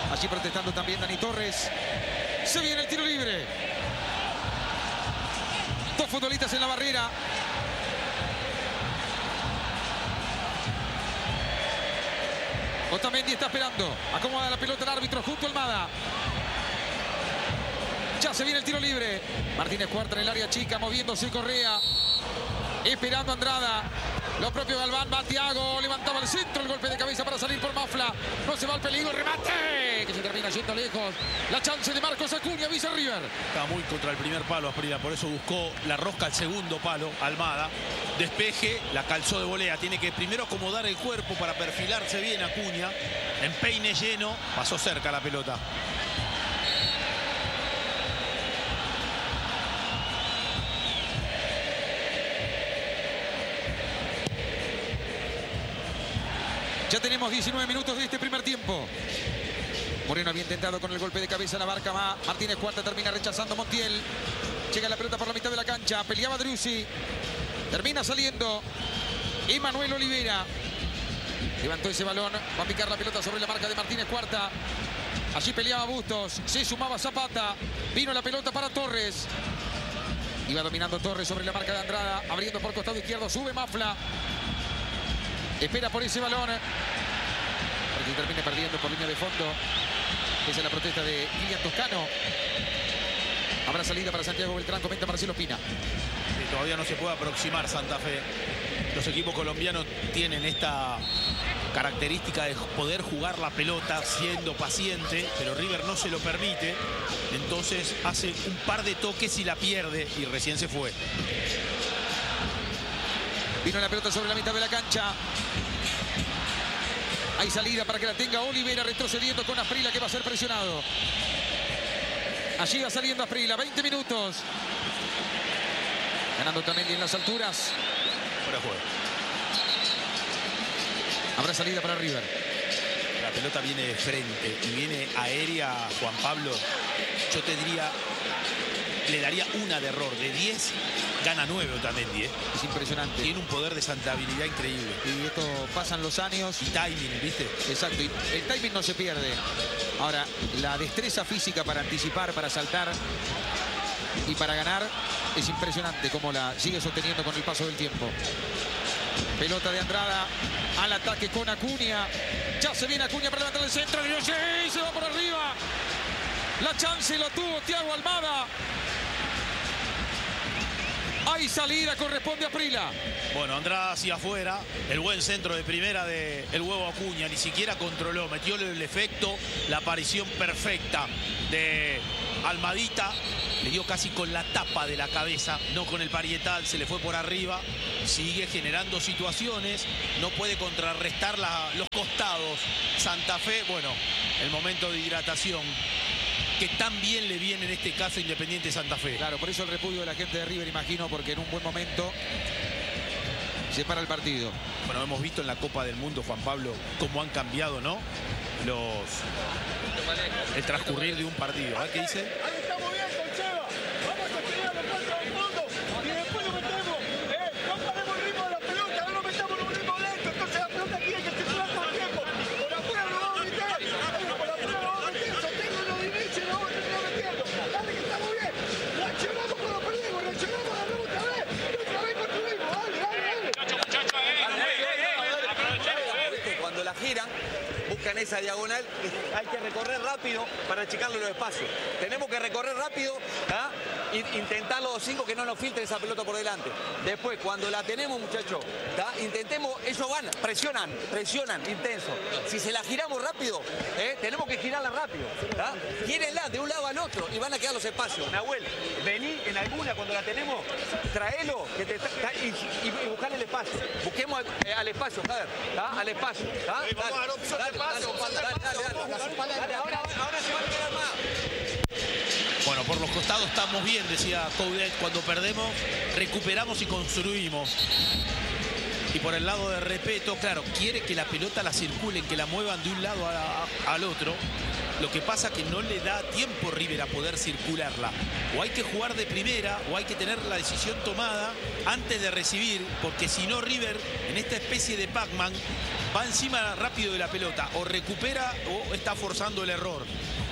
Allí protestando también Dani Torres. Se viene el tiro libre. Dos futbolistas en la barrera. Otamendi está esperando. Acomoda la pelota el árbitro junto a Almada. Ya se viene el tiro libre. Martínez Cuarta en el área chica, moviéndose Correa. Esperando Andrada. Lo propio Galván, va Thiago, levantaba el centro, el golpe de cabeza para salir por Mafla. No se va al peligro, remate, que se termina yendo lejos. La chance de Marcos Acuña, avisa River. Está muy contra el primer palo Asprilla, por eso buscó la rosca al segundo palo, Almada. Despeje, la calzó de volea. Tiene que primero acomodar el cuerpo para perfilarse bien Acuña. En peine lleno, pasó cerca la pelota. Ya tenemos 19 minutos de este primer tiempo. Moreno había intentado con el golpe de cabeza, la barca va. Martínez Cuarta termina rechazando Montiel. Llega la pelota por la mitad de la cancha. Peleaba Driussi. Termina saliendo Emanuel Olivera. Levantó ese balón. Va a picar la pelota sobre la marca de Martínez Cuarta. Allí peleaba Bustos. Se sumaba Zapata. Vino la pelota para Torres. Iba dominando Torres sobre la marca de Andrada. Abriendo por costado izquierdo. Sube Mafla. Espera por ese balón. Para que termine perdiendo por línea de fondo. Esa es la protesta de Ilian Toscano. Habrá salida para Santiago Beltrán, comenta Marcelo Pina. Sí, todavía no se puede aproximar Santa Fe. Los equipos colombianos tienen esta característica de poder jugar la pelota siendo paciente, pero River no se lo permite. Entonces hace un par de toques y la pierde y recién se fue. Vino la pelota sobre la mitad de la cancha. Hay salida para que la tenga Olivera, retrocediendo con Asprilla, que va a ser presionado. Allí va saliendo Asprilla, 20 minutos. Ganando Otamendi en las alturas. Fuera juego. Habrá salida para River. La pelota viene de frente y viene aérea, Juan Pablo. Yo te diría, le daría una de error. De 10, gana 9 Otamendi. Es impresionante. Tiene un poder de santabilidad increíble. Y esto pasan los años. Y timing, ¿viste? Exacto. Y el timing no se pierde. Ahora, la destreza física para anticipar, para saltar y para ganar es impresionante cómo la sigue sosteniendo con el paso del tiempo. Pelota de Andrada al ataque con Acuña. Ya se viene Acuña para levantar el centro. Y se va por arriba. La chance la tuvo Thiago Almada. Hay salida, corresponde a Asprilla. Bueno, Andrada hacia afuera. El buen centro de primera de el huevo Acuña. Ni siquiera controló. Metió el efecto. La aparición perfecta de Almadita. Le dio casi con la tapa de la cabeza. No con el parietal. Se le fue por arriba. Sigue generando situaciones. No puede contrarrestar los costados. Santa Fe, bueno, el momento de hidratación que tan bien le viene en este caso Independiente Santa Fe. Claro, por eso el repudio de la gente de River, imagino, porque en un buen momento se para el partido. Bueno, hemos visto en la Copa del Mundo, Juan Pablo, cómo han cambiado, ¿no? El transcurrir de un partido. ¿Qué dice? Ahí estamos bien, Concheva. Vamos a estudiar los pasos al fondo y después lo metemos. No paremos el ritmo de la pelota, no lo metamos en un ritmo lento. Entonces la pelota tiene que circular todo el tiempo. Por afuera lo vamos a meter. Por afuera lo vamos a meter. Sostengo los inicios y lo vamos a terminar metiendo. Dale que estamos bien. Reaccionamos cuando perdemos, reaccionamos, ganamos otra vez. Y otra vez construimos. Dale. Cuando la giran, buscan esa diagonal, hay que recorrer rápido para achicarle los espacios. Tenemos que recorrer rápido, intentar los 5 que no nos filtren esa pelota por delante. Después, cuando la tenemos, muchachos, intentemos, ellos van, presionan intenso. Si se la giramos rápido, tenemos que girarla rápido. Gírenla de un lado al otro y van a quedar los espacios. Nahuel, vení en alguna cuando la tenemos, traelo y buscale el espacio. Busquemos al espacio, Jader, al espacio. Dale, ahora se va a quedar más. Bueno, por los costados estamos bien, decía Coudet. Cuando perdemos, recuperamos y construimos. Y por el lado de Repetto, claro, quiere que la pelota la circulen, que la muevan de un lado al otro. Lo que pasa que no le da tiempo River a poder circularla. O hay que jugar de primera o hay que tener la decisión tomada antes de recibir, porque si no River, en esta especie de Pac-Man, va encima rápido de la pelota. O recupera o está forzando el error.